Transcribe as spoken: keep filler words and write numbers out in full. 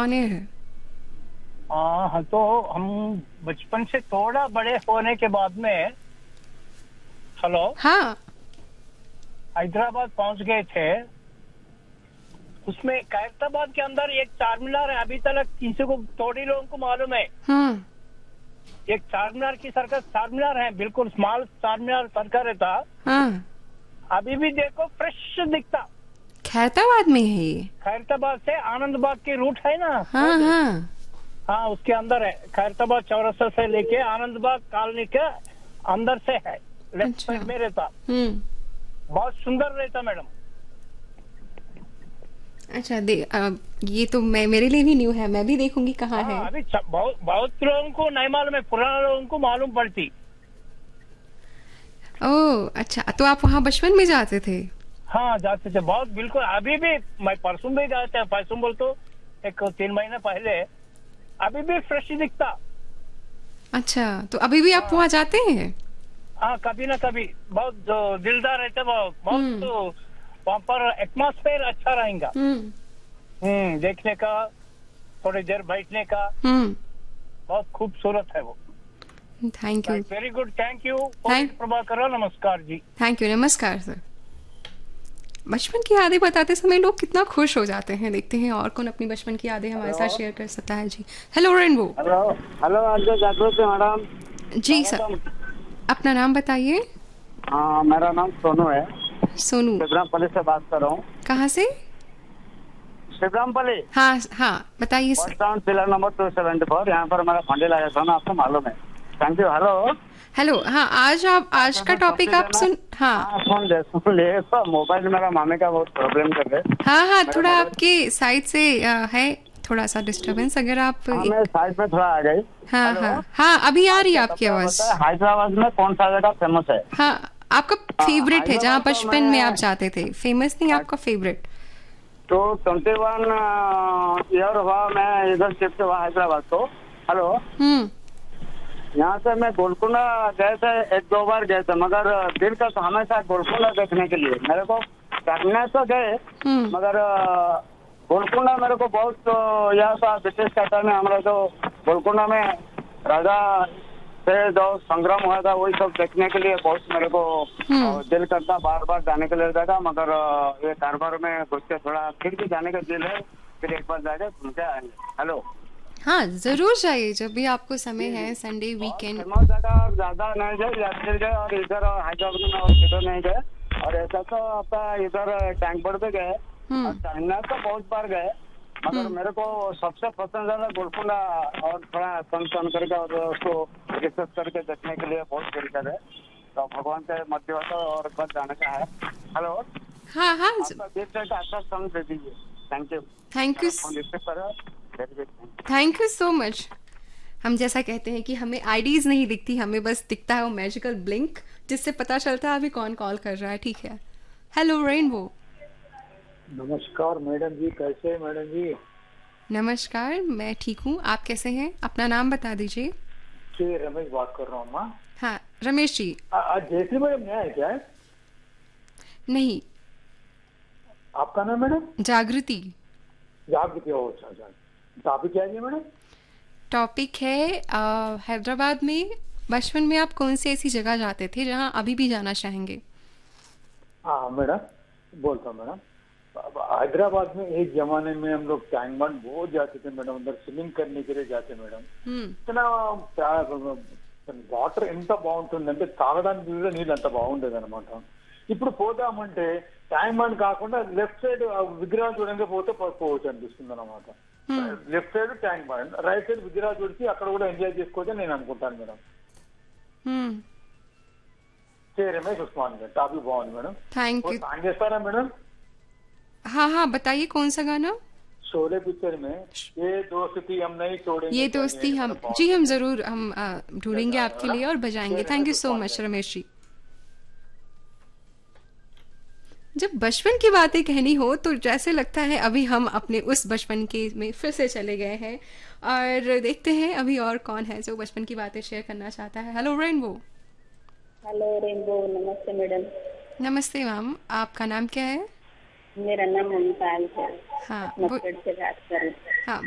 जमाने हैं। हाँ हाँ, तो हम बचपन से थोड़ा बड़े होने के बाद में, हेलो, हाँ। हैदराबाद पहुंच गए थे। उसमें खैरताबाद के अंदर एक चार मीनार है, अभी तक किसी को, थोड़ी लोगों को मालूम है। हम्म। एक चार मीनार की सर्कल, चार मीनार है, बिल्कुल स्मॉल चार मीनार सर्कल रहता। हाँ, अभी भी देखो फ्रेश दिखता। खैरताबाद में है ये? खैरताबाद से आनंद बाग की रूट है ना, हाँ रोड। हाँ। हाँ, उसके अंदर है। खैरताबाद चौरस्ता से लेके आनंद बाग कॉलोनी के अंदर से है, लेफ्ट अच्छा। साइड में रहता। हम्म। बहुत सुंदर रहता मैडम। अच्छा, दे आ, ये तो मैं, मेरे लिए भी न्यू है, मैं भी देखूंगी कहाँ है। हाँ, अभी च- बहुत बहुत लोगों को नहीं मालूम है, पुराने लोगों को मालूम पड़ती। ओह अच्छा, तो आप वहाँ बचपन में जाते थे? हाँ, जाते थे बहुत, बिल्कुल। अभी भी मैं परसों भी गया था, परसों बोल तो एक तीन महीने पहले। अभी भी फ्रेश दिखता। अच्छा, तो अभी भी आप हाँ वहाँ जाते हैं? हाँ, कभी ना कभी। बहुत जो दिलदार रहता, बहुत बहुत हम्म। तो वहाँ पर एटमॉस्फेयर अच्छा रहेगा। हम्म। हम्म, देखने का, थोड़ी देर बैठने का, हम्म। बहुत खूबसूरत है वो। Thank you. Very good, thank you for thank it Prabhakar, नमस्कार जी। थैंक यू, नमस्कार सर। बचपन की यादें बताते समय लोग कितना खुश हो जाते हैं। देखते हैं और कौन अपनी बचपन की यादें हमारे साथ हेलो शेयर कर सकता है। जी, हेलो रेनबो। हेलो हेलो, आज जागृत मैडम, जी सर, स्वागतम। अपना नाम बताइए। हाँ, मेरा नाम सोनू है, सोनू। शिवरामपल्ली से बात कर रहा हूँ। कहाँ से? शिवरामपल्ली, हाँ हाँ, बताइए बस sir. Stand, pillar number two seventy four. यहाँ पर मेरा फंडे लगा था ना, आपको मालूम है। Thank you. हेलो, हेलो, हाँ, आज आप, आज का टॉपिक आप सुन, हाँ हाँ, सुन ले सुन ले, तो मोबाइल मेरा मामे का बहुत प्रॉब्लम कर रहे। हाँ हाँ, मेरा थोड़ा मोबाइल, आपके साइड से आ, है थोड़ा सा डिस्टरबेंस, अगर आप हाँ, मैं एक, साइड में थोड़ा आ गई। हाँ हेलो, हाँ हाँ, अभी आ आज रही है का आपकी टॉपिक आवाज़। बताए, हैदराबाद में कौन सा जगह फेमस है? हाँ, आपका हाँ, फेवरेट है जहाँ हैदराबाद तो बचपन में आप मैं जाते थे, फेमस नहीं, आपका फेवरेट। तो ट्वेंटी वन ईयर हुआ मैं इधर शिफ्ट हुआ हैदराबाद। तो हेलो, हम्म। यहाँ से मैं गोलकुंडा गए थे, एक दो बार गए थे, मगर दिल का तो हमेशा गोलकुंडा देखने के लिए मेरे को करने तो गए, हम्म। मगर अ, गोलकुंडा मेरे को बहुत अ, यहाँ था ब्रिटिश का टाइम में हमारा जो गोलकुंडा में राजा से जो संग्राम हुआ था, वही सब देखने के लिए बहुत मेरे को हम्म। अ, दिल करता, बार बार जाने के लिए जाएगा। मगर अ, ये कारबार में घुस के थोड़ा फिर भी जाने का दिल है, फिर एक बार जाएगा, घूम के आएंगे। हेलो हाँ, जरूर जाइए जब भी आपको समय जी है, जी, संडे और वीकेंड। फेमस जगह ज्यादा नहीं गए, यात्रिल गए, और इधर हैदराबाद में और किधर नहीं गए। और ऐसा तो आपका इधर टैंक बोर्ड पे गए, और हम्म। चाइना तो बहुत बार गए, मगर हम्म। मेरे को सबसे पसंद है गोलकुंडा। और थोड़ा सन सन करके और उसको रिसर्च करके देखने के लिए बहुत दिल करे, तो भगवान के मध्य होता और बस जाने का है। हेलो, हाँ हाँ, आपका दिल से अच्छा समय दे दीजिए। थैंक यू, थैंक यू, मेरा फोन रिसीव करो। Very good, thank you. Thank you so much. हम जैसा कहते हैं कि हमें आईडीज नहीं दिखती, हमें बस दिखता है वो मैजिकल ब्लिंक, जिससे पता चलता है अभी कौन कॉल कर रहा है। ठीक है, हेलो रेनबो। नमस्कार मैडम जी, कैसे हैं मैडम जी? नमस्कार, मैं ठीक हूँ, आप कैसे हैं? अपना नाम बता दीजिए। जी, रमेश बात कर रहा हूँ माँ। हाँ रमेश जी। आ- आज जयश्री मैडम नया है क्या है? नहीं, आपका नाम मैडम? जागृति। जागृति हो, अच्छा अच्छा। टॉपिक क्या है मैडम? टॉपिक है अ, हैदराबाद में बचपन में आप कौन सी ऐसी जगह जाते थे जहाँ अभी भी जाना चाहेंगे? हाँ मैडम, बोलता हूँ मैडम। अब हैदराबाद में एक जमाने में हम लोग टैंक बंड बहुत जाते थे मैडम, उधर स्विमिंग करने के लिए जाते मैडम। हम्म। ఇతన వాటర్ ఎంత బాగుంటుందంటే తాగడానికి కూడా నీళ్ళు అంత బాగుండేది అనమాట. ఇప్పుడు పోదామంటే ట్యాంక్ బండ్ కాకుండా లెఫ్ట్ సైడ్ విగ్రహాలు చూడంగా పోతే పో- పోవచ్చు అనిపిస్తుంది అనమాట. हम्म। Left side tank bund, right side విగ్రహాలు చూసి అక్కడ కూడా ఎంజాయ్ చేసుకోవచ్చు అని నేను అనుకుంటాను మేడం. हम्म। కే రమేష్ ఉస్మాన్ గారు, టాపిక్ బాగుంది మేడం. थैंक वो यू। సాంగ్ చేస్తారా మేడం? हाँ हाँ, बताइए कौन सा गाना? शोले पिक्चर में ये दोस्ती हम नहीं तोड़ेंगे ये चाहिए, दोस्ती हम, मतलब जी हम बहुत- जरूर हम अ, ढूंढेंगे आपके लिए और बजाएंगे। Thank you so much Ramesh ji. जब बचपन की बातें कहनी हो तो जैसे लगता है अभी हम अपने उस बचपन के में फिर से चले गए हैं, और देखते हैं अभी और कौन है जो बचपन की बातें शेयर करना चाहता है। Hello rainbow. हेलो रेनबो, नमस्ते मैडम। नमस्ते मैम, आपका नाम क्या है? मेरा नाम मुमताज है, हाँ, वो- मस्कट से बात कर रही हूँ।